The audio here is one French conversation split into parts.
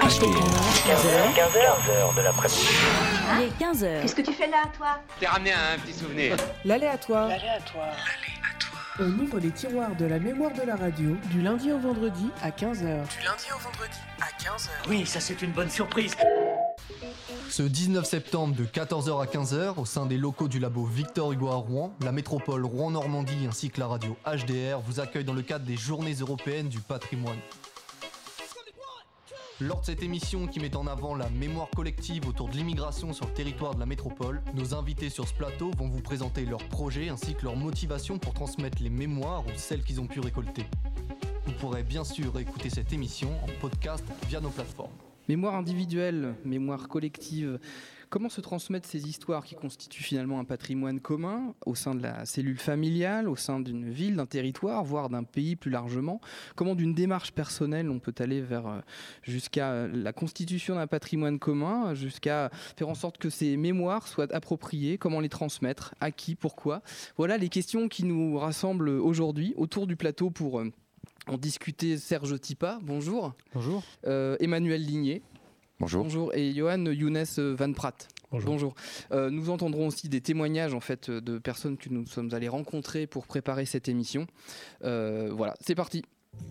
15h de l'après-midi. Il est 15h. Qu'est-ce que tu fais là, toi? T'es ramené à un petit souvenir. L'aléatoire. On ouvre les tiroirs de la mémoire de la radio du lundi au vendredi à 15h. Oui, ça c'est une bonne surprise. Ce 19 septembre de 14h à 15h, au sein des locaux du labo Victor Hugo à Rouen, la métropole Rouen-Normandie ainsi que la radio HDR vous accueillent dans le cadre des Journées européennes du patrimoine. Lors de cette émission qui met en avant la mémoire collective autour de l'immigration sur le territoire de la métropole, nos invités sur ce plateau vont vous présenter leurs projets ainsi que leurs motivations pour transmettre les mémoires ou celles qu'ils ont pu récolter. Vous pourrez bien sûr écouter cette émission en podcast via nos plateformes. Mémoire individuelle, mémoire collective. Comment se transmettre ces histoires qui constituent finalement un patrimoine commun au sein de la cellule familiale, au sein d'une ville, d'un territoire, voire d'un pays plus largement? Comment d'une démarche personnelle on peut aller jusqu'à la constitution d'un patrimoine commun, jusqu'à faire en sorte que ces mémoires soient appropriées? Comment les transmettre? À qui? Pourquoi? Voilà les questions qui nous rassemblent aujourd'hui autour du plateau pour en discuter. Serge Tipa, bonjour. Bonjour. Emmanuel Ligné. Bonjour. Bonjour. Et Johan Younes Van Praat. Bonjour. Nous entendrons aussi des témoignages en fait, de personnes que nous sommes allés rencontrer pour préparer cette émission. Voilà, c'est parti.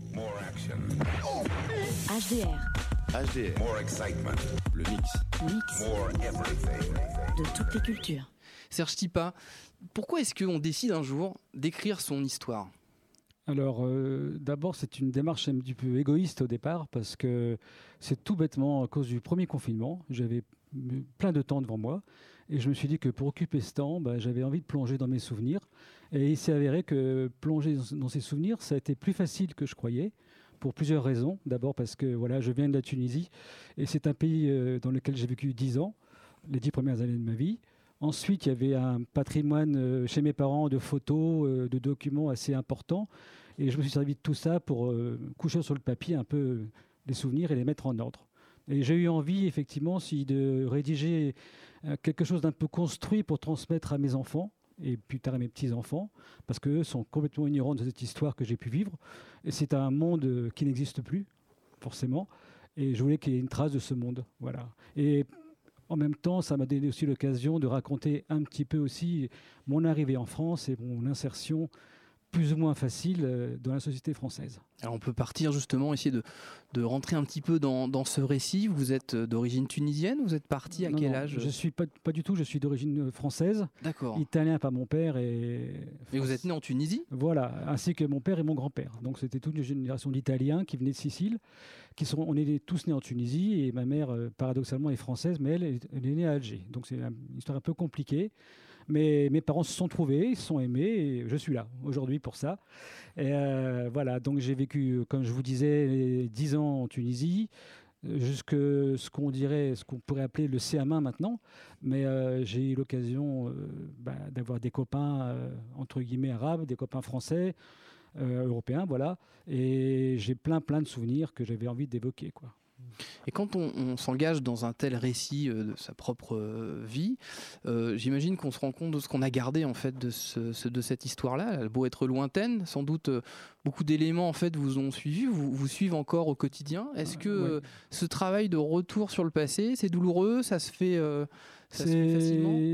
HDR. More excitement. Le mix. More everything. De toutes les cultures. Serge Tipa, pourquoi est-ce qu'on décide un jour d'écrire son histoire ? Alors, d'abord, c'est une démarche un petit peu égoïste au départ, parce que c'est tout bêtement à cause du premier confinement. J'avais plein de temps devant moi, et je me suis dit que pour occuper ce temps, j'avais envie de plonger dans mes souvenirs. Et il s'est avéré que plonger dans ces souvenirs, ça a été plus facile que je croyais, pour plusieurs raisons. D'abord parce que voilà, je viens de la Tunisie, et c'est un pays dans lequel j'ai vécu 10 ans, les 10 premières années de ma vie. Ensuite, il y avait un patrimoine chez mes parents de photos, de documents assez importants. Et je me suis servi de tout ça pour coucher sur le papier un peu les souvenirs et les mettre en ordre. Et j'ai eu envie, effectivement, de rédiger quelque chose d'un peu construit pour transmettre à mes enfants et plus tard à mes petits-enfants, parce qu'eux sont complètement ignorants de cette histoire que j'ai pu vivre. Et c'est un monde qui n'existe plus, forcément. Et je voulais qu'il y ait une trace de ce monde. Voilà. Et en même temps, ça m'a donné aussi l'occasion de raconter un petit peu aussi mon arrivée en France et mon insertion plus ou moins facile dans la société française. Alors on peut partir justement, essayer de rentrer un petit peu dans ce récit. Vous êtes d'origine tunisienne, vous êtes parti à quel âge ? Je suis pas du tout, je suis d'origine française. D'accord. Italien par mon père et... Mais vous êtes né en Tunisie ? Voilà, ainsi que mon père et mon grand-père. Donc c'était toute une génération d'Italiens qui venaient de Sicile. On est tous nés en Tunisie et ma mère, paradoxalement, est française, mais elle est née à Alger. Donc c'est une histoire un peu compliquée. Mais mes parents se sont trouvés, ils se sont aimés et je suis là aujourd'hui pour ça. Et voilà, donc j'ai vécu, comme je vous disais, 10 ans en Tunisie, jusque ce qu'on pourrait appeler le CM1 maintenant. Mais j'ai eu l'occasion d'avoir des copains, entre guillemets, arabes, des copains français, européens, voilà. Et j'ai plein de souvenirs que j'avais envie d'évoquer, quoi. Et quand on s'engage dans un tel récit de sa propre vie, j'imagine qu'on se rend compte de ce qu'on a gardé en fait de cette histoire-là. Elle a beau être lointaine, sans doute beaucoup d'éléments en fait vous ont suivi, vous suivent encore au quotidien. Est-ce que ce travail de retour sur le passé, c'est douloureux, ça se fait facilement ?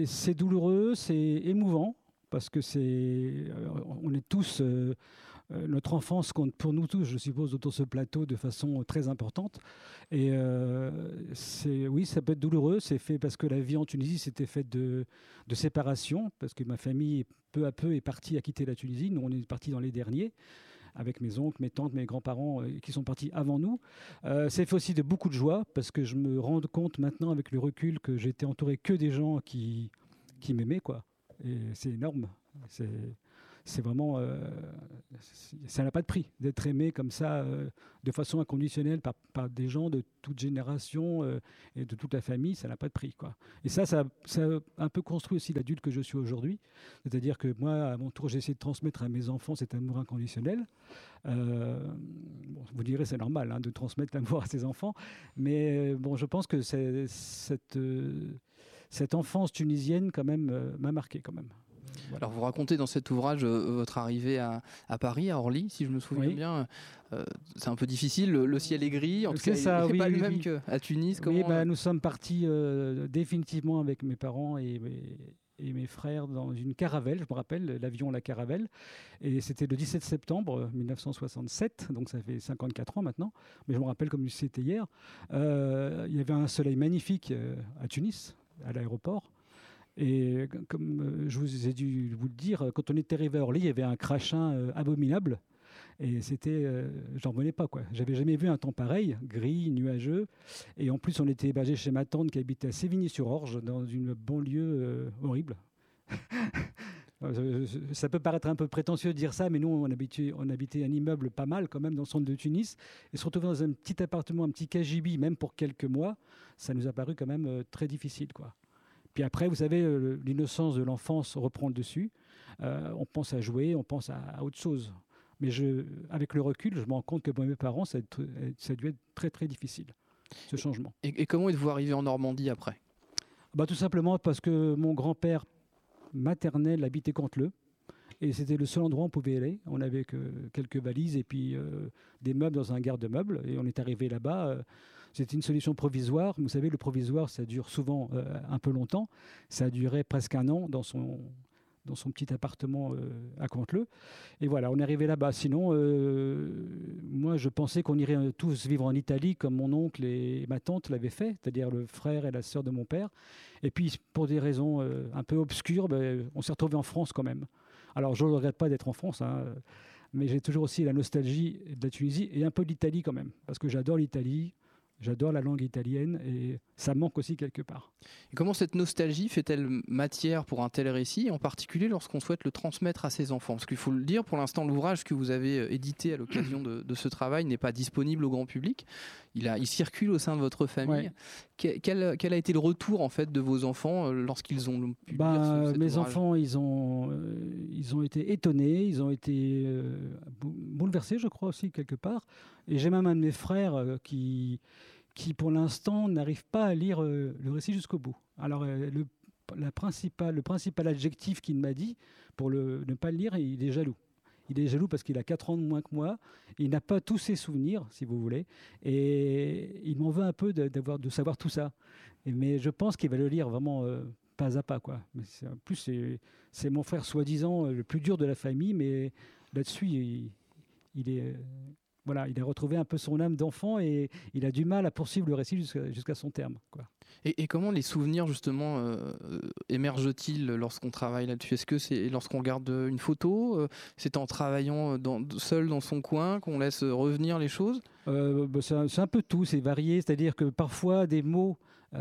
C'est douloureux, c'est émouvant parce que on est tous notre enfance compte pour nous tous, je suppose, autour de ce plateau de façon très importante. Et oui, ça peut être douloureux. C'est fait parce que la vie en Tunisie, c'était faite de séparation, parce que ma famille, peu à peu, est partie à quitter la Tunisie. Nous, on est partis dans les derniers, avec mes oncles, mes tantes, mes grands-parents qui sont partis avant nous. C'est fait aussi de beaucoup de joie, parce que je me rends compte maintenant, avec le recul, que j'étais entouré que des gens qui m'aimaient, quoi. Et c'est énorme. C'est vraiment, ça n'a pas de prix d'être aimé comme ça, de façon inconditionnelle par des gens de toute génération et de toute la famille, ça n'a pas de prix, quoi. Et ça a un peu construit aussi l'adulte que je suis aujourd'hui. C'est-à-dire que moi, à mon tour, j'ai essayé de transmettre à mes enfants cet amour inconditionnel. Vous direz, c'est normal de transmettre l'amour à ses enfants, mais je pense que cette enfance tunisienne, quand même, m'a marqué, quand même. Alors vous racontez dans cet ouvrage votre arrivée à Paris, à Orly, si je me souviens bien. C'est un peu difficile, le ciel est gris, en tout cas il n'est pas le même qu'à Tunis. Nous sommes partis définitivement avec mes parents et mes frères dans une caravelle, je me rappelle, l'avion La Caravelle. Et c'était le 17 septembre 1967, donc ça fait 54 ans maintenant, mais je me rappelle comme si c'était hier. Il y avait un soleil magnifique à Tunis, à l'aéroport. Et comme je vous ai dû vous le dire, quand on était arrivé à Orly, il y avait un crachin abominable. Et j'en revenais pas, quoi. J'avais jamais vu un temps pareil, gris, nuageux. Et en plus, on était hébergé chez ma tante qui habitait à Sévigné-sur-Orge, dans une banlieue horrible. Ça peut paraître un peu prétentieux de dire ça, mais nous, on habitait un immeuble pas mal quand même dans le centre de Tunis. Et se retrouver dans un petit appartement, un petit cagibi, même pour quelques mois, ça nous a paru quand même très difficile, quoi. Puis après, vous savez, l'innocence de l'enfance reprend le dessus. On pense à jouer, on pense à autre chose. Mais avec le recul, je me rends compte que pour mes parents, ça a dû être très très difficile, ce changement. Et comment êtes-vous arrivé en Normandie après ? Tout simplement parce que mon grand-père maternel habitait Canteleu. Et c'était le seul endroit où on pouvait aller. On avait que quelques valises et puis des meubles dans un garde-meubles. Et on est arrivé là-bas. C'était une solution provisoire. Vous savez, le provisoire, ça dure souvent un peu longtemps. Ça a duré presque un an dans son petit appartement à Canteleu. Et voilà, on est arrivé là-bas. Sinon, moi, je pensais qu'on irait tous vivre en Italie comme mon oncle et ma tante l'avaient fait, c'est-à-dire le frère et la sœur de mon père. Et puis, pour des raisons un peu obscures, on s'est retrouvés en France quand même. Alors, je ne regrette pas d'être en France, mais j'ai toujours aussi la nostalgie de la Tunisie et un peu d'Italie quand même, parce que j'adore l'Italie. J'adore la langue italienne et ça me manque aussi quelque part. Et comment cette nostalgie fait-elle matière pour un tel récit, en particulier lorsqu'on souhaite le transmettre à ses enfants ? Parce qu'il faut le dire, pour l'instant, l'ouvrage que vous avez édité à l'occasion de ce travail n'est pas disponible au grand public. Il circule au sein de votre famille. Ouais. Quel a été le retour en fait de vos enfants lorsqu'ils ont pu lire cet mes ouvrage ? Enfants, ils ont été étonnés, ils ont été bouleversés, je crois aussi quelque part. Et j'ai même un de mes frères qui pour l'instant n'arrive pas à lire le récit jusqu'au bout. Alors le principal adjectif qu'il m'a dit pour ne pas le lire, il est jaloux. Il est jaloux parce qu'il a 4 ans de moins que moi. Il n'a pas tous ses souvenirs, si vous voulez. Et il m'en veut un peu de savoir tout ça. Mais je pense qu'il va le lire vraiment pas à pas, quoi. Mais en plus, c'est mon frère soi-disant le plus dur de la famille. Mais là-dessus, il est... Voilà, il a retrouvé un peu son âme d'enfant et il a du mal à poursuivre le récit jusqu'à son terme, quoi. Et comment les souvenirs, justement, émergent-ils lorsqu'on travaille là-dessus ? Est-ce que c'est lorsqu'on regarde une photo ? C'est en travaillant seul dans son coin qu'on laisse revenir les choses ? C'est un peu tout, c'est varié. C'est-à-dire que parfois, des mots...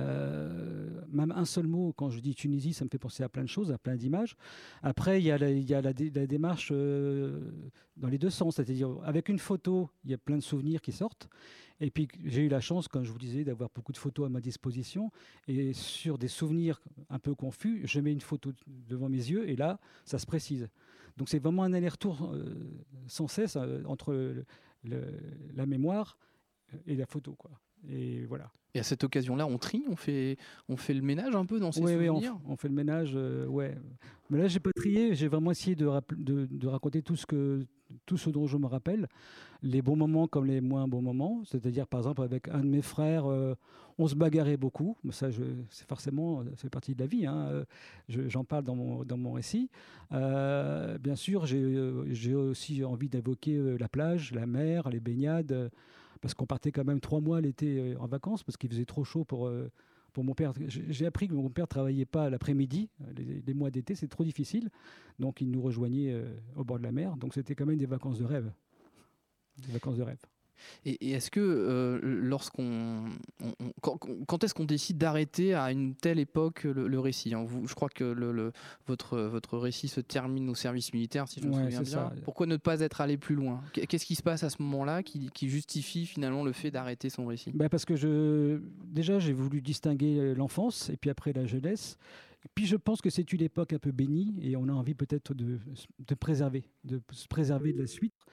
même un seul mot, quand je dis Tunisie, ça me fait penser à plein de choses, à plein d'images. Après, il y a la démarche dans les deux sens, c'est-à-dire avec une photo, il y a plein de souvenirs qui sortent. Et puis j'ai eu la chance, comme je vous disais, d'avoir beaucoup de photos à ma disposition. Et sur des souvenirs un peu confus, je mets une photo devant mes yeux et là, ça se précise. Donc c'est vraiment un aller-retour sans cesse entre la mémoire et la photo, quoi. Et voilà. Et à cette occasion-là, on trie, on fait le ménage un peu dans ces souvenirs. Oui, on fait le ménage, ouais. Mais là, j'ai pas trié, j'ai vraiment essayé de raconter tout ce dont je me rappelle, les bons moments comme les moins bons moments. C'est-à-dire, par exemple, avec un de mes frères, on se bagarrait beaucoup. Mais ça, c'est forcément, ça fait partie de la vie, hein. J'en parle dans mon récit. Bien sûr, j'ai aussi envie d'évoquer la plage, la mer, les baignades. Parce qu'on partait quand même 3 mois l'été en vacances, parce qu'il faisait trop chaud pour mon père. J'ai appris que mon père ne travaillait pas l'après-midi. Les mois d'été, c'est trop difficile. Donc, il nous rejoignait au bord de la mer. Donc, c'était quand même des vacances de rêve. Des vacances de rêve. Et est-ce que quand est-ce qu'on décide d'arrêter à une telle époque le récit, hein, je crois que votre récit se termine au service militaire, si je me souviens bien. Ça. Pourquoi ne pas être allé plus loin ? Qu'est-ce qui se passe à ce moment-là qui justifie finalement le fait d'arrêter son récit ? Parce que déjà j'ai voulu distinguer l'enfance et puis après la jeunesse. Puis je pense que c'est une époque un peu bénie et on a envie peut-être de se préserver de la suite.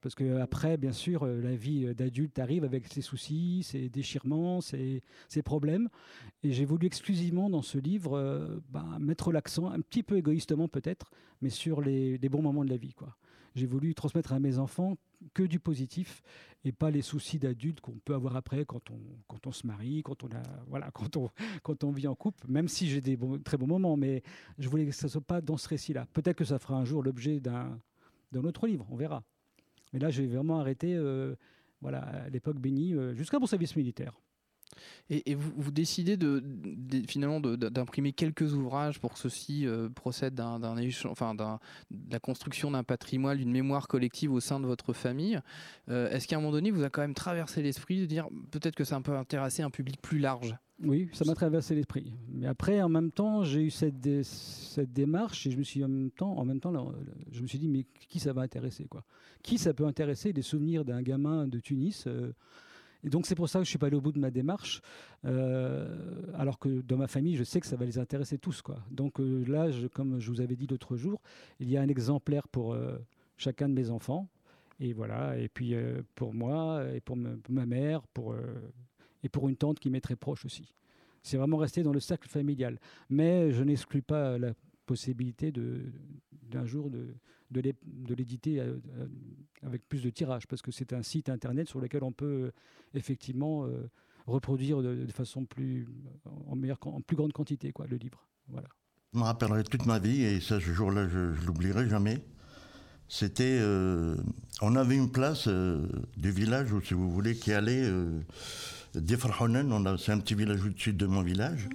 Parce qu'après, bien sûr, la vie d'adulte arrive avec ses soucis, ses déchirements, ses problèmes. Et j'ai voulu exclusivement dans ce livre mettre l'accent, un petit peu égoïstement peut-être, mais sur les bons moments de la vie, quoi. J'ai voulu transmettre à mes enfants que du positif et pas les soucis d'adultes qu'on peut avoir après quand on se marie, quand on vit en couple, même si j'ai des très bons moments, mais je voulais que ça ne soit pas dans ce récit-là. Peut-être que ça fera un jour l'objet d'un autre livre, on verra. Mais là, j'ai vraiment arrêté à l'époque bénie, jusqu'à mon service militaire. Et vous décidez finalement d'imprimer quelques ouvrages pour que ceci procède de la construction d'un patrimoine, d'une mémoire collective au sein de votre famille. Est-ce qu'à un moment donné, vous a quand même traversé l'esprit de dire peut-être que ça peut intéresser un public plus large ? Oui, ça m'a traversé l'esprit. Mais après, en même temps, j'ai eu cette démarche et je me suis je me suis dit mais qui ça va intéresser, quoi ? Qui ça peut intéresser des souvenirs d'un gamin de Tunis Et donc c'est pour ça que je ne suis pas allé au bout de ma démarche, alors que dans ma famille, je sais que ça va les intéresser tous, quoi. Donc là, comme je vous avais dit l'autre jour, il y a un exemplaire pour chacun de mes enfants, et voilà. Et puis pour moi, et pour ma mère, et pour une tante qui m'est très proche aussi. C'est vraiment resté dans le cercle familial. Mais je n'exclus pas la possibilité d'un jour de l'éditer avec plus de tirage, parce que c'est un site internet sur lequel on peut effectivement reproduire de façon en plus grande quantité, quoi, le livre. Voilà. Je me rappellerai toute ma vie, et ça, ce jour-là, je ne l'oublierai jamais. C'était... on avait une place du village, où, si vous voulez, qui allait d'Efrahounen, c'est un petit village au-dessus de mon village,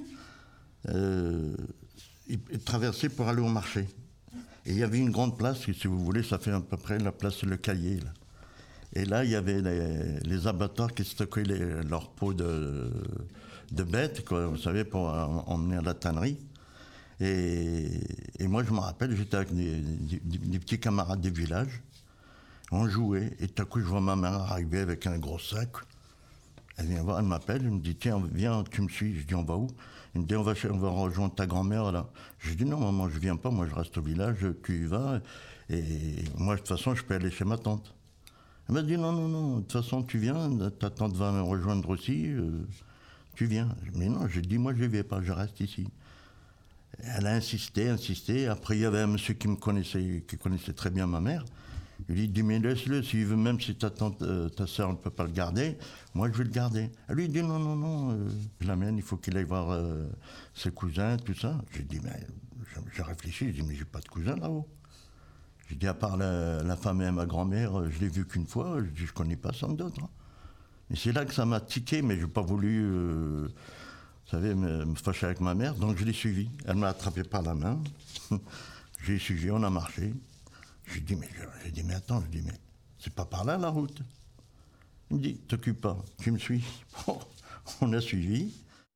et traversé pour aller au marché. Et il y avait une grande place, si vous voulez, ça fait à peu près la place Le Caillé, là. Et là, il y avait les abattoirs qui stockaient leurs peaux de bêtes, quoi, vous savez, pour emmener à la tannerie. Et moi, je me rappelle, j'étais avec des petits camarades du village. On jouait, et tout à coup, je vois ma mère arriver avec un gros sac. Elle vient voir, elle m'appelle, elle me dit, tiens, viens, tu me suis. Je dis, on va où? Elle me dit, on va rejoindre ta grand-mère, là. Je dis, non, maman, je viens pas, moi, je reste au village, tu y vas. Et moi, de toute façon, je peux aller chez ma tante. Elle m'a dit, non, de toute façon, tu viens, ta tante va me rejoindre aussi, tu viens. Mais non, j'ai dit, moi, je ne vais pas, je reste ici. Elle a insisté. Après, il y avait un monsieur qui connaissait très bien ma mère. Il lui dit, mais laisse-le, s'il veut, même si ta soeur ne peut pas le garder, moi je vais le garder. Elle lui dit, non, je l'amène, il faut qu'il aille voir ses cousins, tout ça. J'ai dit, mais j'ai réfléchi, j'ai dit, mais j'ai pas de cousins là-haut. J'ai dit, à part la femme et ma grand-mère, je l'ai vue qu'une fois, je dis, je connais pas sans d'autres. Et c'est là que ça m'a tiqué, mais j'ai pas voulu, vous savez, me fâcher avec ma mère, donc je l'ai suivi. Elle m'a attrapé par la main, j'ai suivi, on a marché. J'ai dit, mais attends, mais c'est pas par là la route. Il me dit, t'occupe pas, tu me suis. Bon, on a suivi.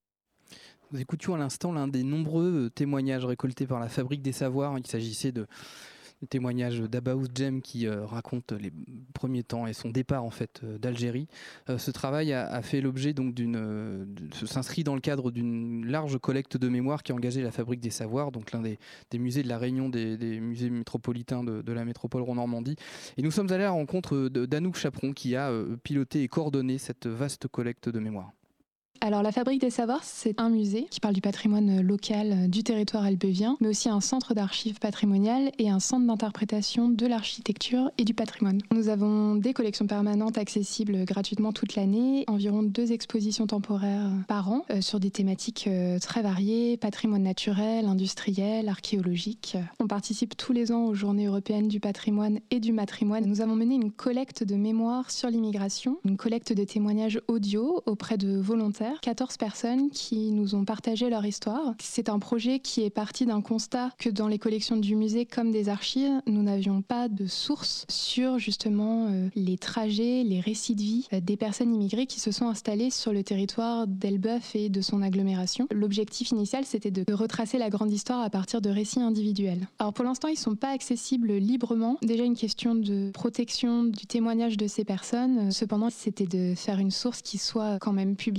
Nous écoutions à l'instant l'un des nombreux témoignages récoltés par la Fabrique des Savoirs. Il s'agissait de témoignage d'Abaous Jem qui raconte les premiers temps et son départ en fait d'Algérie. Ce travail a fait l'objet donc s'inscrit dans le cadre d'une large collecte de mémoire qui a engagé la Fabrique des Savoirs, donc l'un des musées de la Réunion, des musées métropolitains de la métropole Rhône-Normandie. Et nous sommes allés à la rencontre d'Anouk Chaperon qui a piloté et coordonné cette vaste collecte de mémoire. Alors la Fabrique des Savoirs, c'est un musée qui parle du patrimoine local du territoire albévien, mais aussi un centre d'archives patrimoniales et un centre d'interprétation de l'architecture et du patrimoine. Nous avons des collections permanentes accessibles gratuitement toute l'année, environ 2 expositions temporaires par an sur des thématiques très variées, patrimoine naturel, industriel, archéologique. On participe tous les ans aux Journées européennes du patrimoine et du matrimoine. Nous avons mené une collecte de mémoire sur l'immigration, une collecte de témoignages audio auprès de volontaires, 14 personnes qui nous ont partagé leur histoire. C'est un projet qui est parti d'un constat que dans les collections du musée comme des archives, nous n'avions pas de source sur justement les trajets, les récits de vie des personnes immigrées qui se sont installées sur le territoire d'Elbeuf et de son agglomération. L'objectif initial, c'était de retracer la grande histoire à partir de récits individuels. Alors pour l'instant, ils ne sont pas accessibles librement. Déjà une question de protection du témoignage de ces personnes. Cependant, c'était de faire une source qui soit quand même publique et accessible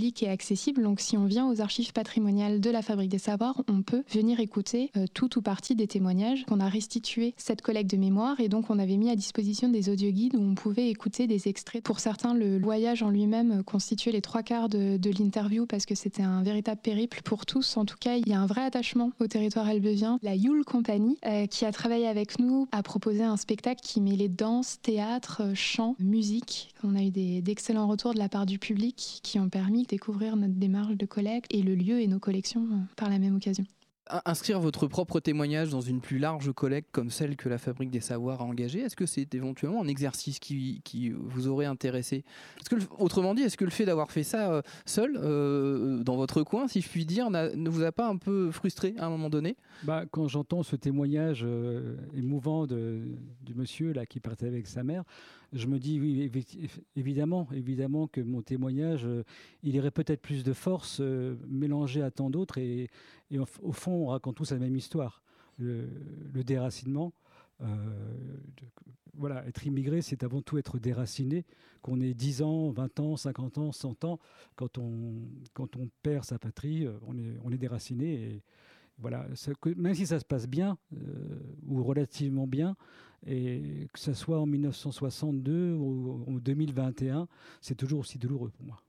accessible. Donc si on vient aux archives patrimoniales de la Fabrique des Savoirs, on peut venir écouter tout ou partie des témoignages qu'on a restitués cette collecte de mémoire, et donc on avait mis à disposition des audioguides où on pouvait écouter des extraits. Pour certains, le voyage en lui-même constituait les 3/4 de l'interview parce que c'était un véritable périple. Pour tous, en tout cas, il y a un vrai attachement au territoire elbevien. La Yule Company, qui a travaillé avec nous, a proposé un spectacle qui mêlait danse, théâtre, chant, musique. On a eu d'excellents retours de la part du public qui ont permis de découvrir notre démarche de collecte et le lieu et nos collections par la même occasion. Inscrire votre propre témoignage dans une plus large collecte comme celle que la Fabrique des Savoirs a engagée, est-ce que c'est éventuellement un exercice qui vous aurait intéressé ? Autrement dit, est-ce que le fait d'avoir fait ça seul, dans votre coin, si je puis dire, ne vous a pas un peu frustré à un moment donné ? Quand j'entends ce témoignage émouvant du monsieur là, qui partait avec sa mère, je me dis oui, évidemment que mon témoignage, il irait peut-être plus de force mélangé à tant d'autres, et au fond on raconte tous la même histoire, le déracinement. Voilà, être immigré, c'est avant tout être déraciné, qu'on ait 10 ans, 20 ans, 50 ans, 100 ans, quand on perd sa patrie, on est déraciné. Et voilà, même si ça se passe bien, ou relativement bien, et que ce soit en 1962 ou en 2021, c'est toujours aussi douloureux pour moi.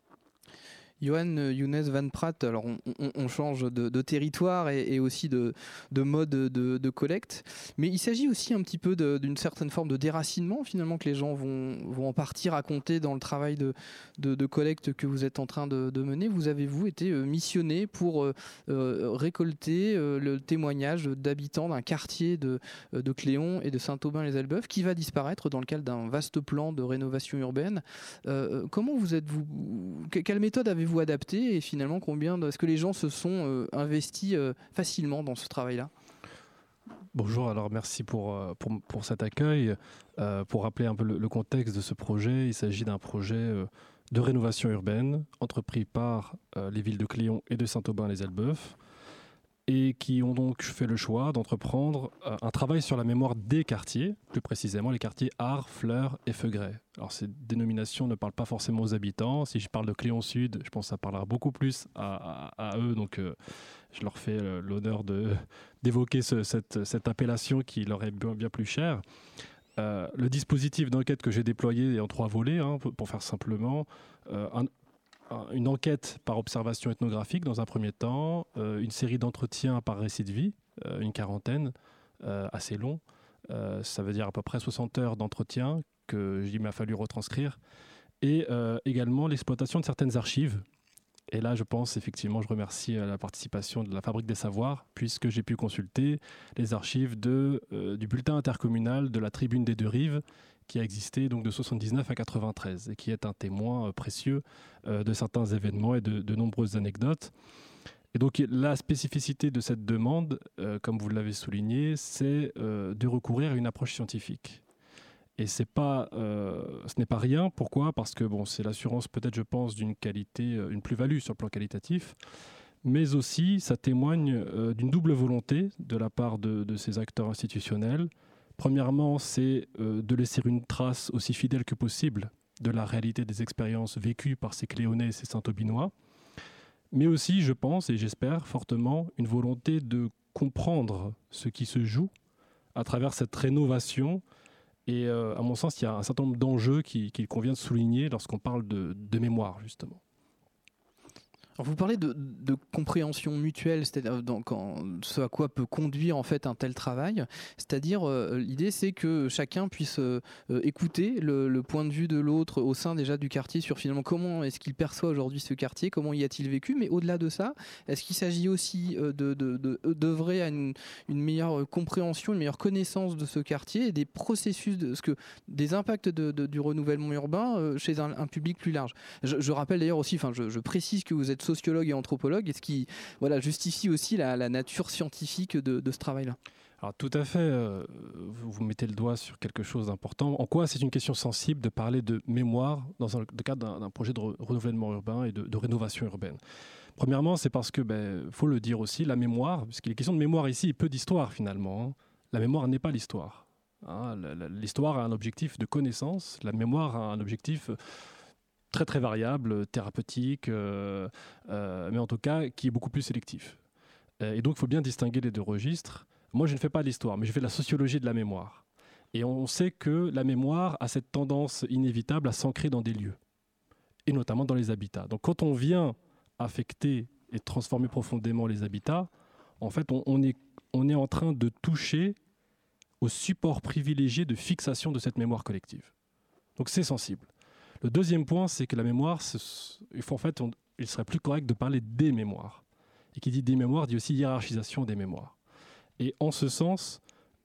Johan Younes Van Praat, alors on change de territoire et aussi de mode de collecte, mais il s'agit aussi un petit peu d'une certaine forme de déracinement finalement que les gens vont en partie raconter dans le travail de collecte que vous êtes en train de mener. Vous avez été missionné pour récolter le témoignage d'habitants d'un quartier de Cléon et de Saint-Aubin-les-Elbeuf qui va disparaître dans le cadre d'un vaste plan de rénovation urbaine. Comment quelle méthode avez-vous adapté, et finalement est-ce que les gens se sont investis facilement dans ce travail-là ? Bonjour, alors merci pour cet accueil. Pour rappeler un peu le contexte de ce projet, il s'agit d'un projet de rénovation urbaine entrepris par les villes de Cléon et de Saint-Aubin-les-Elbeuf, et qui ont donc fait le choix d'entreprendre un travail sur la mémoire des quartiers, plus précisément les quartiers Ars, Fleurs et Feugret. Alors ces dénominations ne parlent pas forcément aux habitants. Si je parle de Cléon Sud, je pense que ça parlera beaucoup plus à eux, donc je leur fais l'honneur d'évoquer cette appellation qui leur est bien plus chère. Le dispositif d'enquête que j'ai déployé est en 3 volets, pour faire simplement. Une enquête par observation ethnographique dans un premier temps, une série d'entretiens par récit de vie, une 40aine, assez long. Ça veut dire à peu près 60 heures d'entretien qu'il m'a fallu retranscrire. Et également l'exploitation de certaines archives. Et là, je pense effectivement, je remercie la participation de la Fabrique des Savoirs, puisque j'ai pu consulter les archives du bulletin intercommunal de la Tribune des Deux Rives, qui a existé donc de 79 à 93 et qui est un témoin précieux de certains événements et de nombreuses anecdotes. Et donc la spécificité de cette demande, comme vous l'avez souligné, c'est de recourir à une approche scientifique. Et ce n'est pas rien. Pourquoi ? Parce que c'est l'assurance peut-être, je pense, d'une qualité, une plus-value sur le plan qualitatif, mais aussi ça témoigne d'une double volonté de la part de ces acteurs institutionnels. Premièrement, c'est de laisser une trace aussi fidèle que possible de la réalité des expériences vécues par ces Cléonais et ces Saint-Aubinois. Mais aussi, je pense et j'espère fortement, une volonté de comprendre ce qui se joue à travers cette rénovation. Et à mon sens, il y a un certain nombre d'enjeux qu'il convient de souligner lorsqu'on parle de mémoire, justement. Alors vous parlez de compréhension mutuelle, c'est-à-dire ce à quoi peut conduire en fait un tel travail. C'est-à-dire l'idée c'est que chacun puisse écouter le point de vue de l'autre au sein déjà du quartier sur finalement comment est-ce qu'il perçoit aujourd'hui ce quartier, comment y a-t-il vécu, mais au-delà de ça, est-ce qu'il s'agit aussi d'œuvrer à une meilleure compréhension, une meilleure connaissance de ce quartier et des processus, des impacts du renouvellement urbain chez un public plus large. Je rappelle d'ailleurs aussi, je précise que vous êtes sociologue et anthropologue, et ce qui justifie aussi la nature scientifique de ce travail-là. Alors tout à fait, vous mettez le doigt sur quelque chose d'important. En quoi c'est une question sensible de parler de mémoire dans le cadre d'un projet de renouvellement urbain et de rénovation urbaine ? Premièrement, c'est parce que, faut le dire aussi, la mémoire, puisqu'il est question de mémoire ici et peu d'histoire finalement, la mémoire n'est pas l'histoire. L'histoire a un objectif de connaissance, la mémoire a un objectif très très variable, thérapeutique, mais en tout cas qui est beaucoup plus sélectif. Et donc il faut bien distinguer les deux registres. Moi je ne fais pas l'histoire, mais je fais la sociologie de la mémoire. Et on sait que la mémoire a cette tendance inévitable à s'ancrer dans des lieux, et notamment dans les habitats. Donc quand on vient affecter et transformer profondément les habitats, en fait on est en train de toucher au support privilégié de fixation de cette mémoire collective. Donc c'est sensible. Le deuxième point, c'est que la mémoire, il serait plus correct de parler des mémoires. Et qui dit des mémoires, dit aussi hiérarchisation des mémoires. Et en ce sens,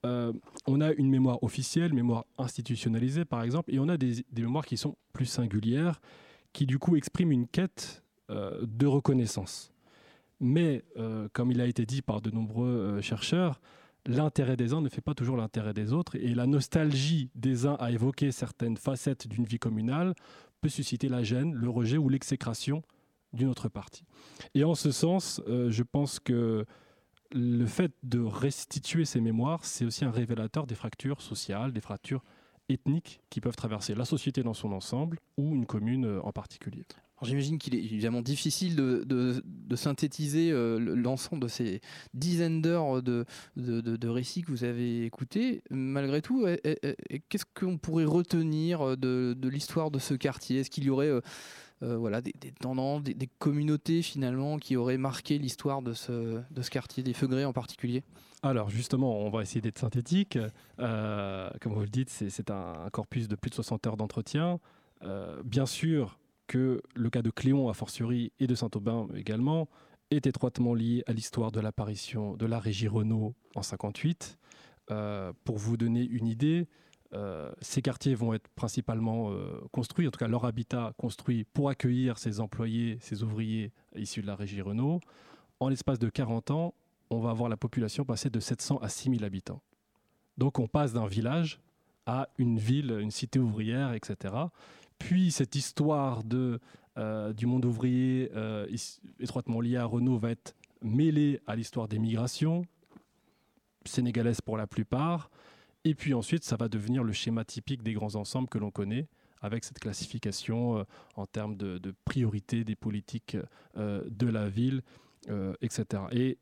on a une mémoire officielle, mémoire institutionnalisée par exemple, et on a des mémoires qui sont plus singulières, qui du coup expriment une quête de reconnaissance. Mais, comme il a été dit par de nombreux chercheurs, l'intérêt des uns ne fait pas toujours l'intérêt des autres, et la nostalgie des uns à évoquer certaines facettes d'une vie communale peut susciter la gêne, le rejet ou l'exécration d'une autre partie. Et en ce sens, je pense que le fait de restituer ces mémoires, c'est aussi un révélateur des fractures sociales, des fractures ethniques qui peuvent traverser la société dans son ensemble ou une commune en particulier. Alors, j'imagine qu'il est évidemment difficile de synthétiser l'ensemble de ces dizaines d'heures de récits que vous avez écoutés. Malgré tout, qu'est-ce qu'on pourrait retenir de l'histoire de ce quartier ? Est-ce qu'il y aurait des tendances, des communautés finalement qui auraient marqué l'histoire de ce quartier, des Feugrés en particulier ? Alors justement, on va essayer d'être synthétique. Comme vous le dites, c'est un corpus de plus de 60 heures d'entretien. Bien sûr que le cas de Cléon, a fortiori, et de Saint-Aubin également, est étroitement lié à l'histoire de l'apparition de la Régie Renault en 1958. Pour vous donner une idée, ces quartiers vont être principalement construits, en tout cas leur habitat construit pour accueillir ces employés, ces ouvriers issus de la Régie Renault. En l'espace de 40 ans, on va avoir la population passer de 700 à 6000 habitants. Donc on passe d'un village à une ville, une cité ouvrière, etc. Puis cette histoire du monde ouvrier étroitement liée à Renault va être mêlée à l'histoire des migrations, sénégalaises pour la plupart. Et puis ensuite, ça va devenir le schéma typique des grands ensembles que l'on connaît, avec cette classification en termes de priorité des politiques de la ville, etc. Et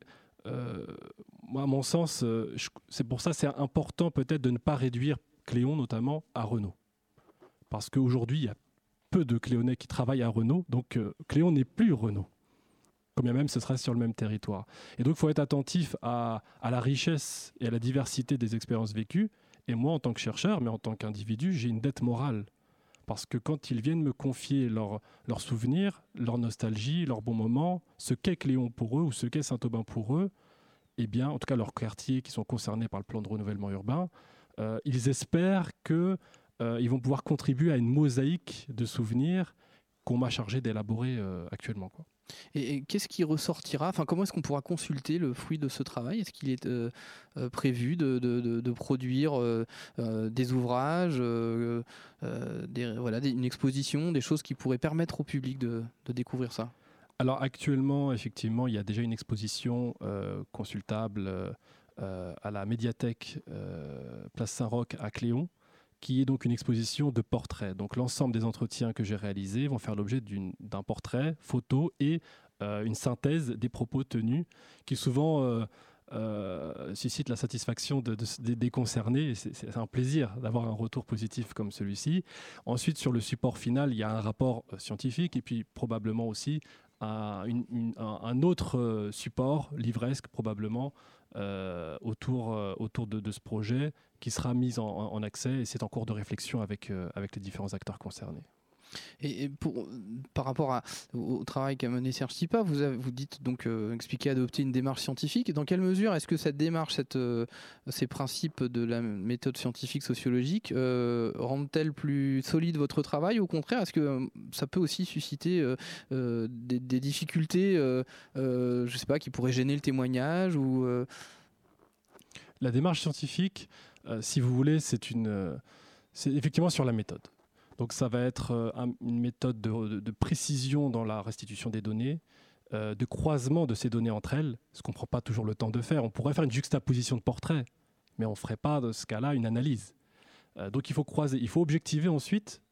moi, à mon sens, c'est pour ça c'est important peut-être de ne pas réduire Cléon notamment à Renault. Parce qu'aujourd'hui, il y a peu de Cléonais qui travaillent à Renault, donc Cléon n'est plus Renault, quand bien même ce serait sur le même territoire. Et donc il faut être attentif à la richesse et à la diversité des expériences vécues. Et moi, en tant que chercheur, mais en tant qu'individu, j'ai une dette morale. Parce que quand ils viennent me confier leurs souvenirs, leur nostalgie, leurs bons moments, ce qu'est Cléon pour eux ou ce qu'est Saint-Aubin pour eux, eh bien, en tout cas leurs quartiers qui sont concernés par le plan de renouvellement urbain, ils espèrent qu'ils vont pouvoir contribuer à une mosaïque de souvenirs qu'on m'a chargé d'élaborer actuellement, quoi. Et qu'est-ce qui ressortira ? Enfin, comment est-ce qu'on pourra consulter le fruit de ce travail ? Est-ce qu'il est prévu de produire des ouvrages, une exposition, des choses qui pourraient permettre au public de découvrir ça ? Alors actuellement, effectivement, il y a déjà une exposition consultable à la médiathèque Place Saint-Roch à Cléon, qui est donc une exposition de portraits. Donc l'ensemble des entretiens que j'ai réalisés vont faire l'objet d'un portrait, photo et une synthèse des propos tenus, qui souvent suscite la satisfaction des concernés. C'est un plaisir d'avoir un retour positif comme celui-ci. Ensuite, sur le support final, il y a un rapport scientifique et puis probablement aussi un autre support, livresque probablement, autour de ce projet qui sera mis en accès, et c'est en cours de réflexion avec les différents acteurs concernés. Et par rapport au travail qu'a mené Serge Tipa, vous dites donc expliquer adopter une démarche scientifique. Et dans quelle mesure est-ce que cette démarche, ces principes de la méthode scientifique sociologique rendent-elles plus solide votre travail ? Au contraire, est-ce que ça peut aussi susciter des difficultés, je sais pas, qui pourraient gêner le témoignage ou La démarche scientifique, si vous voulez, c'est effectivement sur la méthode. Donc ça va être une méthode de précision dans la restitution des données, de croisement de ces données entre elles, ce qu'on ne prend pas toujours le temps de faire. On pourrait faire une juxtaposition de portraits, mais on ne ferait pas de ce cas-là une analyse. Donc il faut croiser, il faut objectiver ensuite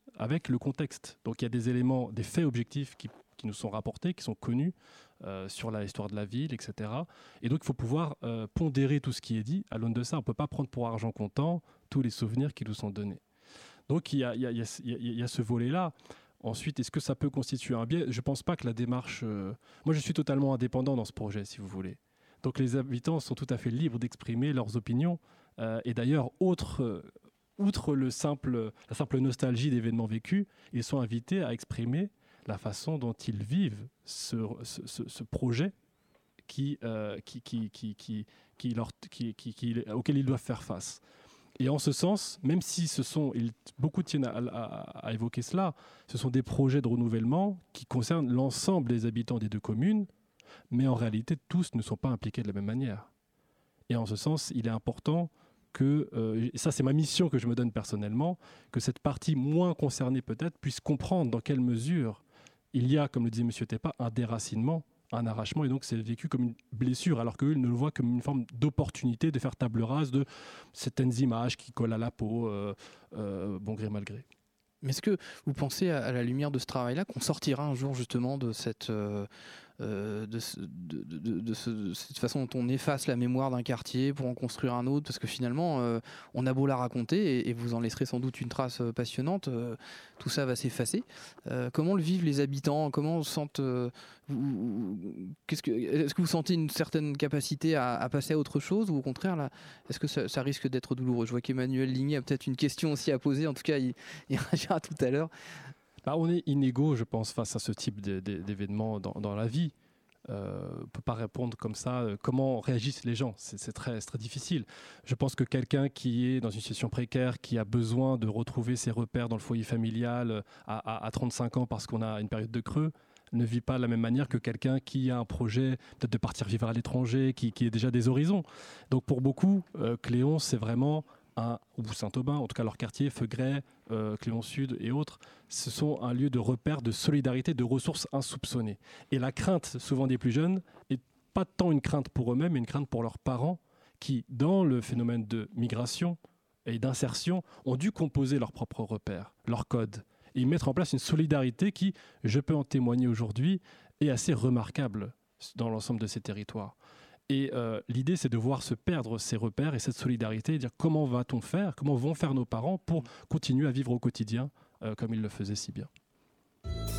avec le contexte. Donc il y a des éléments, des faits objectifs qui nous sont rapportés, qui sont connus sur l'histoire de la ville, etc. Et donc il faut pouvoir pondérer tout ce qui est dit. À l'aune de ça, on ne peut pas prendre pour argent comptant tous les souvenirs qui nous sont donnés. Donc il y a ce volet-là. Ensuite, est-ce que ça peut constituer un biais ? Je ne pense pas que la démarche... Moi, je suis totalement indépendant dans ce projet, si vous voulez. Donc les habitants sont tout à fait libres d'exprimer leurs opinions. Et d'ailleurs, outre la simple nostalgie d'événements vécus, ils sont invités à exprimer la façon dont ils vivent ce projet auquel ils doivent faire face. Et en ce sens, même si beaucoup tiennent à évoquer cela, ce sont des projets de renouvellement qui concernent l'ensemble des habitants des 2 communes, mais en réalité, tous ne sont pas impliqués de la même manière. Et en ce sens, il est important que, et ça c'est ma mission que je me donne personnellement, que cette partie moins concernée peut-être puisse comprendre dans quelle mesure il y a, comme le disait M. Tepa, un déracinement, un arrachement, et donc c'est vécu comme une blessure, alors qu'eux ne le voient comme une forme d'opportunité de faire table rase de certaines images qui collent à la peau, bon gré mal gré. Mais est-ce que vous pensez, à la lumière de ce travail-là, qu'on sortira un jour justement de cette façon dont on efface la mémoire d'un quartier pour en construire un autre, parce que finalement, on a beau la raconter, et vous en laisserez sans doute une trace passionnante, tout ça va s'effacer. Comment le vivent les habitants ? Comment sentent est-ce que vous sentez une certaine capacité à passer à autre chose, ou au contraire, là, est-ce que ça risque d'être douloureux ? Je vois qu'Emmanuel Ligné a peut-être une question aussi à poser, en tout cas il réagira tout à l'heure. On est inégaux, je pense, face à ce type d'événements dans la vie. On ne peut pas répondre comme ça. Comment réagissent les gens ? C'est très difficile. Je pense que quelqu'un qui est dans une situation précaire, qui a besoin de retrouver ses repères dans le foyer familial à 35 ans parce qu'on a une période de creux, ne vit pas de la même manière que quelqu'un qui a un projet peut-être de partir vivre à l'étranger, qui a déjà des horizons. Donc pour beaucoup, Cléon, c'est vraiment ou Saint-Aubin, en tout cas leur quartier, Feugret, Cléon Sud et autres, ce sont un lieu de repère, de solidarité, de ressources insoupçonnées. Et la crainte, souvent des plus jeunes, n'est pas tant une crainte pour eux-mêmes, mais une crainte pour leurs parents, qui, dans le phénomène de migration et d'insertion, ont dû composer leurs propres repères, leurs codes, et mettre en place une solidarité qui, je peux en témoigner aujourd'hui, est assez remarquable dans l'ensemble de ces territoires. Et l'idée, c'est de voir se perdre ces repères et cette solidarité, et dire comment va-t-on faire, comment vont faire nos parents pour continuer à vivre au quotidien comme ils le faisaient si bien.